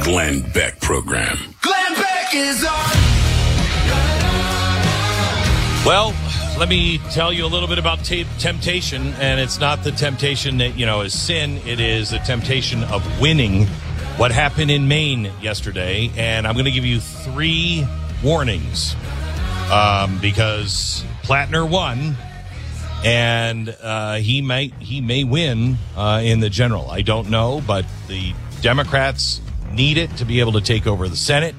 Glenn Beck Program. Glenn Beck is on. Well, let me tell you a little bit about temptation, and it's not the temptation that, is sin. It is the temptation of winning. What happened in Maine yesterday, and I'm going to give you 3 warnings because Plattner won, and he may win in the general. I don't know, but the Democrats need it to be able to take over the Senate.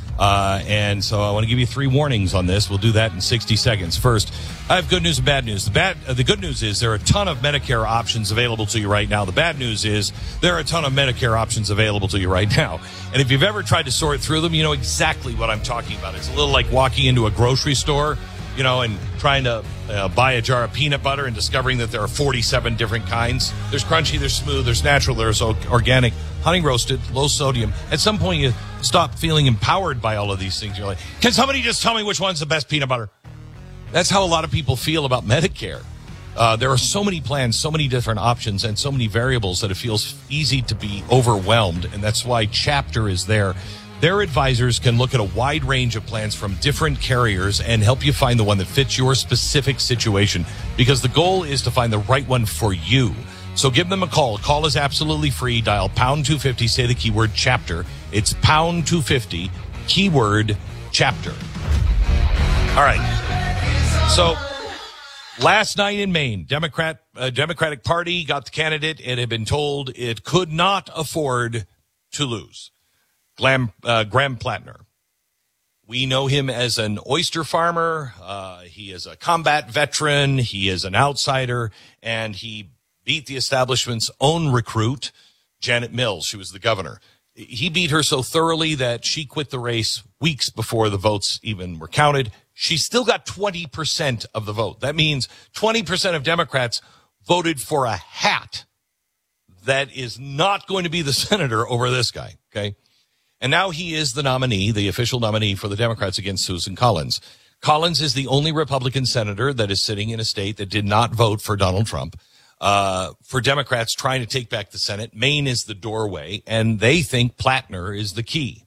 And so I want to give you 3 warnings on this. We'll do that in 60 seconds. First, I have good news and bad news. The good news is there are a ton of Medicare options available to you right now. The bad news is there are a ton of Medicare options available to you right now. And if you've ever tried to sort through them, you know exactly what I'm talking about. It's a little like walking into a grocery store, and trying to buy a jar of peanut butter and discovering that there are 47 different kinds. There's crunchy, there's smooth, there's natural, there's organic, honey roasted, low sodium. At some point, you stop feeling empowered by all of these things. You're like, can somebody just tell me which one's the best peanut butter? That's how a lot of people feel about Medicare. There are so many plans, so many different options, and so many variables that it feels easy to be overwhelmed. And that's why Chapter is there. Their advisors can look at a wide range of plans from different carriers and help you find the one that fits your specific situation, because the goal is to find the right one for you. So give them a call. Call is absolutely free. Dial pound 250, say the keyword Chapter. It's pound 250, keyword Chapter. All right. So last night in Maine, Democratic Party got the candidate and had been told it could not afford to lose. Graham Plattner. We know him as an oyster farmer. He is a combat veteran. He is an outsider, and he beat the establishment's own recruit, Janet Mills. She was the governor. He beat her so thoroughly that she quit the race weeks before the votes even were counted. She still got 20% of the vote. That means 20% of Democrats voted for a hat that is not going to be the senator over this guy, okay? And now he is the nominee, the official nominee for the Democrats against Susan Collins. Collins is the only Republican senator that is sitting in a state that did not vote for Donald Trump. For Democrats trying to take back the Senate, Maine is the doorway, and they think Plattner is the key.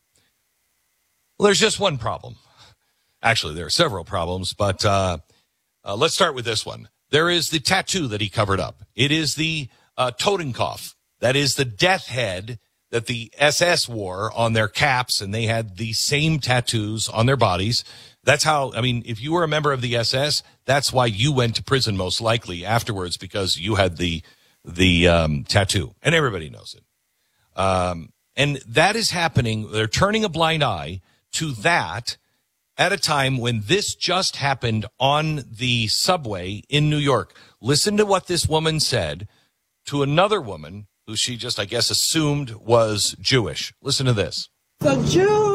Well, there's just one problem. Actually, there are several problems, but let's start with this one. There is the tattoo that he covered up. It is the Totenkopf. That is the death head that the SS wore on their caps, and they had the same tattoos on their bodies. That's how, if you were a member of the SS, that's why you went to prison most likely afterwards, because you had the tattoo, and everybody knows it. And that is happening. They're turning a blind eye to that at a time when this just happened on the subway in New York. Listen to what this woman said to another woman who she just, I guess, assumed was Jewish. Listen to this. The Jews